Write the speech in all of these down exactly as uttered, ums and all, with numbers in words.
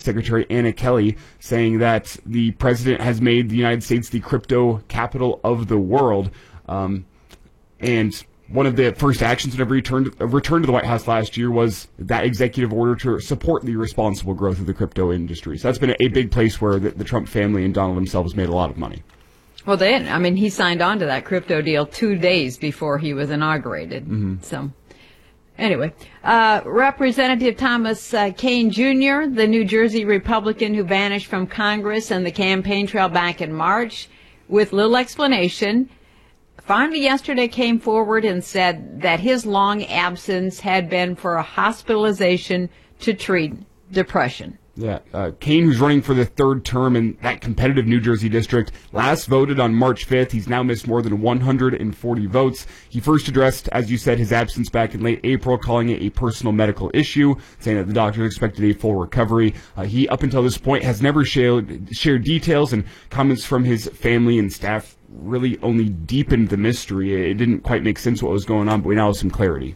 Secretary Anna Kelly, saying that the president has made the United States the crypto capital of the world. Um, and one of the first actions whenever he returned, uh, returned to the White House last year was that executive order to support the responsible growth of the crypto industry. So that's been a, a big place where the, the Trump family and Donald themselves made a lot of money. Well, then, I mean, he signed on to that crypto deal two days before he was inaugurated. Mm-hmm. So, anyway, uh, Representative Thomas uh, Kean Junior, the New Jersey Republican who vanished from Congress and the campaign trail back in March, with little explanation, finally yesterday came forward and said that his long absence had been for a hospitalization to treat depression. Yeah, uh, Kean, who's running for the third term in that competitive New Jersey district, last voted on March fifth. He's now missed more than one hundred forty votes. He first addressed, as you said, his absence back in late April, calling it a personal medical issue, saying that the doctor expected a full recovery. Uh, he, up until this point, has never shared, shared details, and comments from his family and staff really only deepened the mystery. It didn't quite make sense what was going on, but we now have some clarity.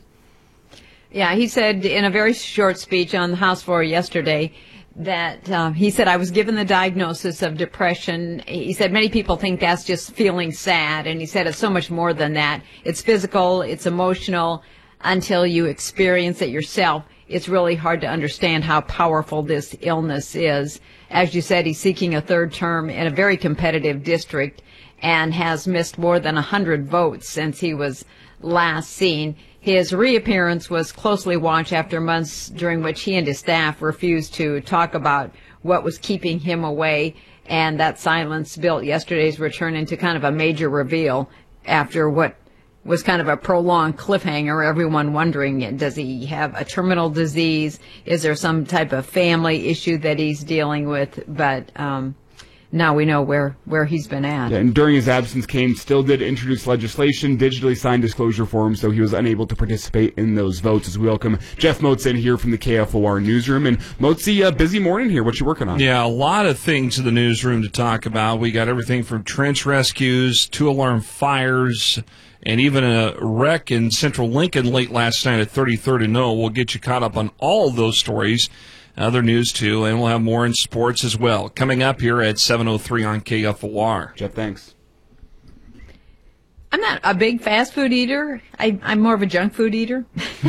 Yeah, he said in a very short speech on the House floor yesterday that uh, he said, I was given the diagnosis of depression. He said many people think that's just feeling sad, and he said it's so much more than that. It's physical, it's emotional. Until you experience it yourself, it's really hard to understand how powerful this illness is. As you said, he's seeking a third term in a very competitive district and has missed more than one hundred votes since he was last seen. His reappearance was closely watched after months during which he and his staff refused to talk about what was keeping him away, and that silence built yesterday's return into kind of a major reveal after what was kind of a prolonged cliffhanger, everyone wondering, does he have a terminal disease? Is there some type of family issue that he's dealing with? But um now we know where, where he's been at. Yeah, and during his absence, Kean still did introduce legislation, digitally signed disclosure forms, so he was unable to participate in those votes. As we welcome Jeff Motz in here from the K F O R newsroom. And Motzi, a busy morning here. What you working on? Yeah, a lot of things in the newsroom to talk about. We got everything from trench rescues, two-alarm fires, and even a wreck in central Lincoln late last night at thirty-third and O. We'll get you caught up on all of those stories. Other news, too, and we'll have more in sports as well. Coming up here at seven oh three on K F O R. Jeff, thanks. I'm not a big fast food eater. I, I'm more of a junk food eater. So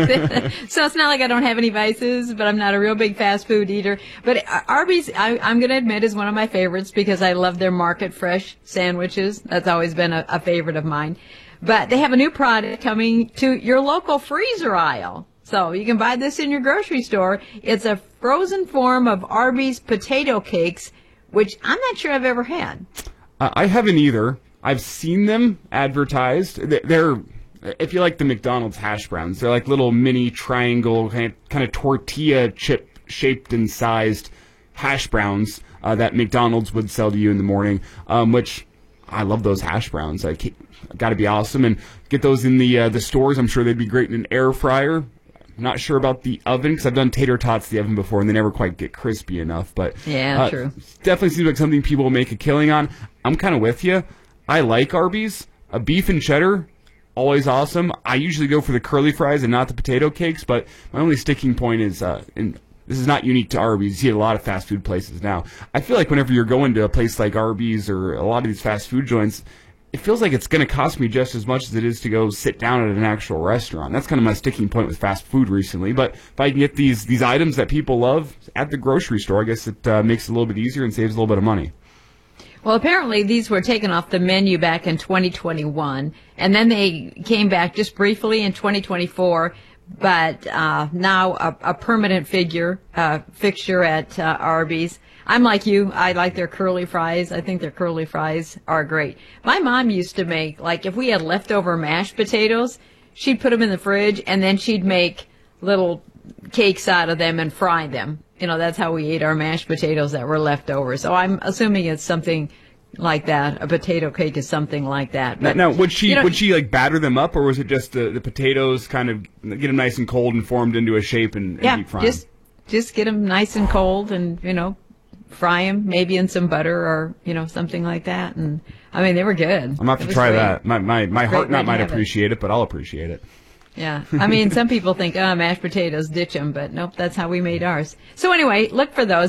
it's not like I don't have any vices, but I'm not a real big fast food eater. But Arby's, I, I'm going to admit, is one of my favorites because I love their market fresh sandwiches. That's always been a, a favorite of mine. But they have a new product coming to your local freezer aisle. So you can buy this in your grocery store. It's a frozen form of Arby's potato cakes, which I'm not sure I've ever had. Uh, I haven't either. I've seen them advertised. They're, if you like the McDonald's hash browns, they're like little mini triangle, kind of, kind of tortilla chip shaped and sized hash browns uh, that McDonald's would sell to you in the morning, um, which I love those hash browns. I got to be awesome. And get those in the uh, the stores. I'm sure they'd be great in an air fryer. Not sure about the oven because I've done tater tots in the oven before and they never quite get crispy enough. But yeah, uh, true. Definitely seems like something people will make a killing on. I'm kind of with you. I like Arby's. A beef and cheddar, always awesome. I usually go for the curly fries and not the potato cakes. But my only sticking point is, uh, and this is not unique to Arby's. You see it at a lot of fast food places now. I feel like whenever you're going to a place like Arby's or a lot of these fast food joints, it feels like it's going to cost me just as much as it is to go sit down at an actual restaurant. That's kind of my sticking point with fast food recently. But if I can get these these items that people love at the grocery store, I guess it uh, makes it a little bit easier and saves a little bit of money. Well, apparently these were taken off the menu back in twenty twenty-one, and then they came back just briefly in twenty twenty-four, but uh now a, a permanent figure, uh, fixture at uh, Arby's. I'm like you. I like their curly fries. I think their curly fries are great. My mom used to make, like, if we had leftover mashed potatoes, she'd put them in the fridge, and then she'd make little cakes out of them and fry them. You know, that's how we ate our mashed potatoes that were left over. So I'm assuming it's something like that. A potato cake is something like that. But, now, now, would she you know, would she like batter them up, or was it just the, the potatoes kind of get them nice and cold and formed into a shape and, and yeah, deep fry? just just get them nice and cold and, you know, fry them maybe in some butter or, you know, something like that. And I mean, they were good. I'm going to have to try great. that. My my, my heart Great not might to have appreciate it. it, but I'll appreciate it. Yeah. I mean, some people think, oh, mashed potatoes, ditch them. But nope, that's how we made ours. So anyway, look for those.